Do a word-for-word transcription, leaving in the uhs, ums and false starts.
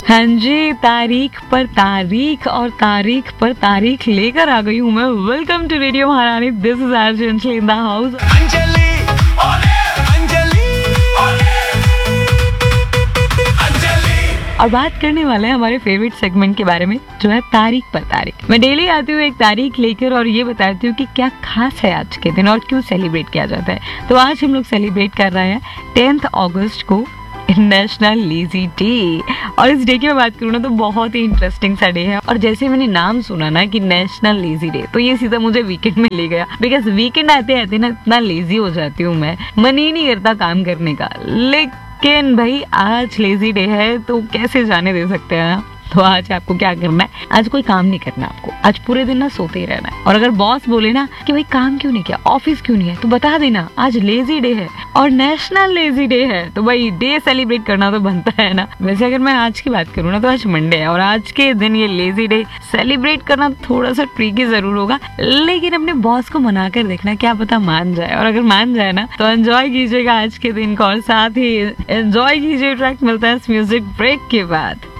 हाँ जी, तारीख पर तारीख और तारीख पर तारीख लेकर आ गई हूँ मैं। वेलकम टू रेडियो महारानी, this is RJ Anjali in the house. Anjali Anjali Anjali और बात करने वाले हैं हमारे फेवरेट सेगमेंट के बारे में, जो है तारीख पर तारीख। मैं डेली आती हूँ एक तारीख लेकर और ये बताती हूँ कि क्या खास है आज के दिन और क्यों सेलिब्रेट किया जाता है। तो आज हम लोग सेलिब्रेट कर रहे हैं टेंथ अगस्त को, नेशनल लेजी डे। और इस डे की मैं बात करूँ ना तो बहुत ही इंटरेस्टिंग सा डे है। और जैसे मैंने नाम सुना ना कि नेशनल लेजी डे, तो ये सीधा मुझे वीकेंड में ले गया। बिकॉज वीकेंड आते आते ना इतना लेजी हो जाती हूँ मैं, मन ही नहीं करता काम करने का। लेकिन भाई आज लेजी डे है तो कैसे जाने दे सकते हैं। तो आज आपको क्या करना है, आज कोई काम नहीं करना आपको, आज पूरे दिन ना सोते ही रहना है। और अगर बॉस बोले ना कि भाई काम क्यों नहीं किया, ऑफिस क्यों नहीं है, तो बता देना आज लेजी डे है और नेशनल लेजी डे है। तो भाई डे सेलिब्रेट करना तो बनता है ना। वैसे अगर मैं आज की बात करूँ ना तो आज मंडे है और आज के दिन ये लेजी डे सेलिब्रेट करना थोड़ा सा ट्रिकी जरूर होगा, लेकिन अपने बॉस को मना कर देखना, क्या पता मान जाए। और अगर मान जाए ना तो एंजॉय कीजिएगा आज के दिन को, और साथ ही एंजॉय कीजिए। ट्रैक मिलता है इस म्यूजिक ब्रेक के बाद।